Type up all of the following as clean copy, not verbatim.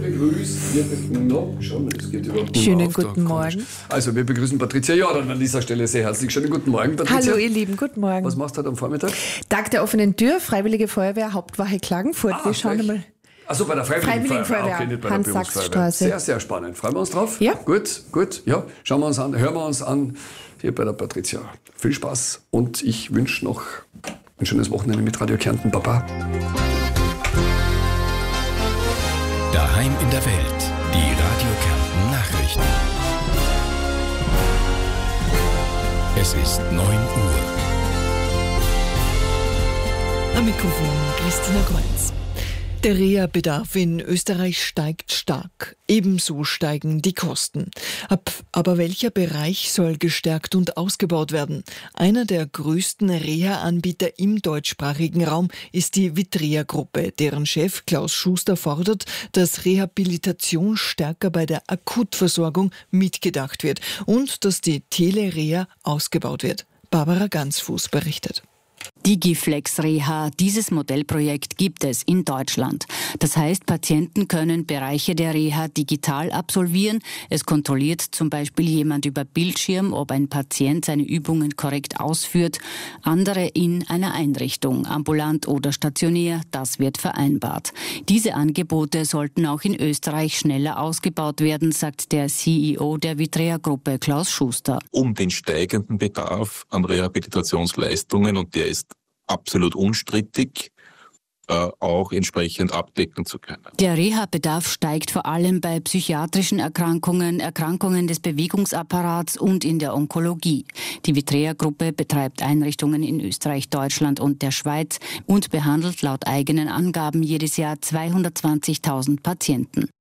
Schönen guten Morgen. Also, wir begrüßen Patricia Jordan an dieser Stelle sehr herzlich. Schönen guten Morgen, Patricia. Hallo, ihr Lieben, guten Morgen. Was machst du heute am Vormittag? Tag der offenen Tür, Freiwillige Feuerwehr, Hauptwache Klagenfurt. Wir schauen einmal. Achso, bei der Freiwilligen Feuerwehr. Okay, nicht bei der Berufsfeuerwehr. Sehr, sehr spannend. Freuen wir uns drauf? Ja. Gut. Ja, schauen wir uns an, hören wir uns an hier bei der Patricia. Viel Spaß und ich wünsche noch ein schönes Wochenende mit Radio Kärnten. Baba. Daheim in der Welt. Die Radio Kärnten Nachrichten. Es ist 9 Uhr. Am Mikrofon Christina Kreuz. Der Reha-Bedarf in Österreich steigt stark. Ebenso steigen die Kosten. Aber welcher Bereich soll gestärkt und ausgebaut werden? Einer der größten Reha-Anbieter im deutschsprachigen Raum ist die Vitrea-Gruppe, deren Chef Klaus Schuster fordert, dass Rehabilitation stärker bei der Akutversorgung mitgedacht wird und dass die Telereha ausgebaut wird. Barbara Gansfuß berichtet. Digiflex Reha, dieses Modellprojekt gibt es in Deutschland. Das heißt, Patienten können Bereiche der Reha digital absolvieren. Es kontrolliert zum Beispiel jemand über Bildschirm, ob ein Patient seine Übungen korrekt ausführt. Andere in einer Einrichtung, ambulant oder stationär, das wird vereinbart. Diese Angebote sollten auch in Österreich schneller ausgebaut werden, sagt der CEO der Vitrea-Gruppe, Klaus Schuster. Um den steigenden Bedarf an Rehabilitationsleistungen, und der ist absolut unstrittig, auch entsprechend abdecken zu können. Der Reha-Bedarf steigt vor allem bei psychiatrischen Erkrankungen, Erkrankungen des Bewegungsapparats und in der Onkologie. Die Vitrea-Gruppe betreibt Einrichtungen in Österreich, Deutschland und der Schweiz und behandelt laut eigenen Angaben jedes Jahr 220.000 Patienten.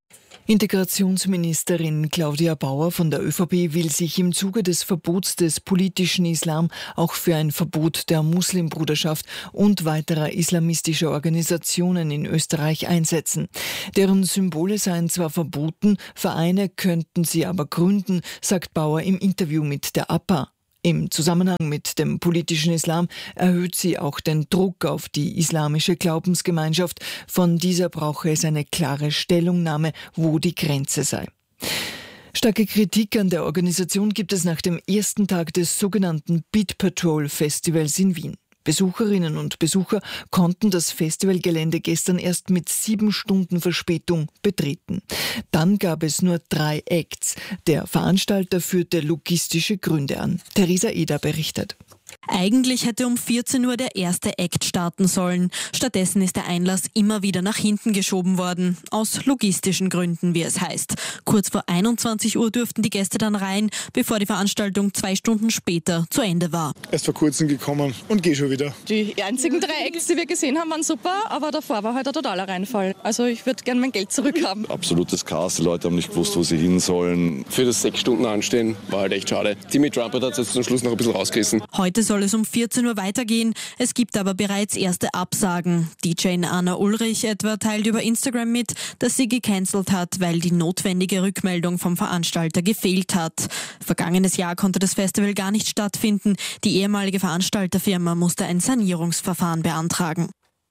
Integrationsministerin Claudia Bauer von der ÖVP will sich im Zuge des Verbots des politischen Islam auch für ein Verbot der Muslimbruderschaft und weiterer islamistischer Organisationen in Österreich einsetzen. Deren Symbole seien zwar verboten, Vereine könnten sie aber gründen, sagt Bauer im Interview mit der APA. Im Zusammenhang mit dem politischen Islam erhöht sie auch den Druck auf die islamische Glaubensgemeinschaft. Von dieser brauche es eine klare Stellungnahme, wo die Grenze sei. Starke Kritik an der Organisation gibt es nach dem ersten Tag des sogenannten Beat Patrol Festivals in Wien. Besucherinnen und Besucher konnten das Festivalgelände gestern erst mit 7 Stunden Verspätung betreten. Dann gab es nur 3 Acts. Der Veranstalter führte logistische Gründe an. Theresa Eder berichtet. Eigentlich hätte um 14 Uhr der erste Act starten sollen. Stattdessen ist der Einlass immer wieder nach hinten geschoben worden. Aus logistischen Gründen, wie es heißt. Kurz vor 21 Uhr durften die Gäste dann rein, bevor die Veranstaltung 2 Stunden später zu Ende war. Erst vor kurzem gekommen und gehe schon wieder. Die einzigen 3 Acts, die wir gesehen haben, waren super, aber davor war halt ein totaler Reinfall. Also ich würde gerne mein Geld zurückhaben. Absolutes Chaos, die Leute haben nicht gewusst, wo sie hin sollen. Für das 6 Stunden Anstehen war halt echt schade. Timmy Trumpet hat es jetzt zum Schluss noch ein bisschen rausgerissen. Heute soll es um 14 Uhr weitergehen. Es gibt aber bereits erste Absagen. DJ Anna Ulrich etwa teilt über Instagram mit, dass sie gecancelt hat, weil die notwendige Rückmeldung vom Veranstalter gefehlt hat. Vergangenes Jahr konnte das Festival gar nicht stattfinden. Die ehemalige Veranstalterfirma musste ein Sanierungsverfahren beantragen.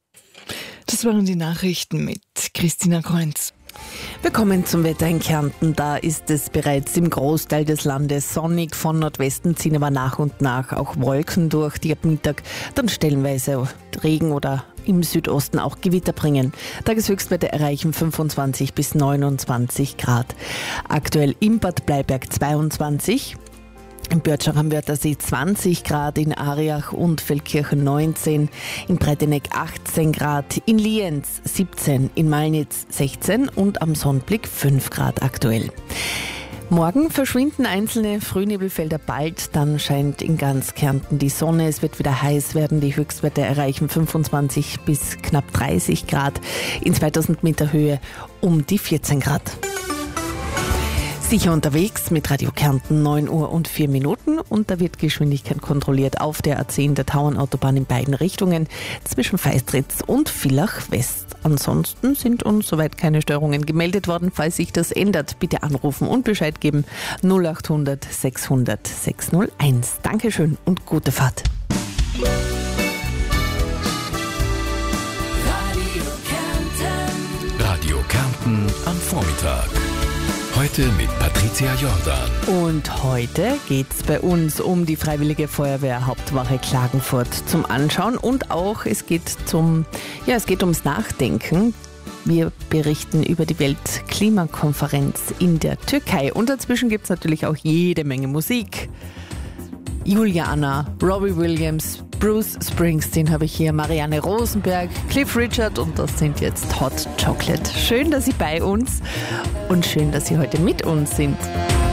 Das waren die Nachrichten mit Christina Kreuz. Wir kommen zum Wetter in Kärnten. Da ist es bereits im Großteil des Landes sonnig. Von Nordwesten ziehen aber nach und nach auch Wolken durch, die ab Mittag dann stellenweise Regen oder im Südosten auch Gewitter bringen. Tageshöchstwerte erreichen 25 bis 29 Grad. Aktuell in Bad Bleiberg 22. In Börtschach am Wörthersee 20 Grad, in Ariach und Feldkirchen 19, in Breiteneck 18 Grad, in Lienz 17, in Malnitz 16 und am Sonnblick 5 Grad aktuell. Morgen verschwinden einzelne Frühnebelfelder bald, dann scheint in ganz Kärnten die Sonne, es wird wieder heiß werden, die Höchstwerte erreichen 25 bis knapp 30 Grad, in 2000 Meter Höhe um die 14 Grad. Sicher unterwegs mit Radio Kärnten, 9 Uhr und 4 Minuten und da wird Geschwindigkeit kontrolliert auf der A10 der Tauernautobahn in beiden Richtungen zwischen Feistritz und Villach West. Ansonsten sind uns soweit keine Störungen gemeldet worden. Falls sich das ändert, bitte anrufen und Bescheid geben. 0800 600 601. Dankeschön und gute Fahrt. Radio Kärnten. Kärnten am Vormittag. Heute mit Patricia Jordan. Und heute geht es bei uns um die Freiwillige Feuerwehr Hauptwache Klagenfurt zum Anschauen und auch es geht ums Nachdenken. Wir berichten über die Weltklimakonferenz in der Türkei und dazwischen gibt es natürlich auch jede Menge Musik. Juliana, Robbie Williams, Bruce Springsteen habe ich hier, Marianne Rosenberg, Cliff Richard und das sind jetzt Hot Chocolate. Schön, dass Sie bei uns und schön, dass Sie heute mit uns sind.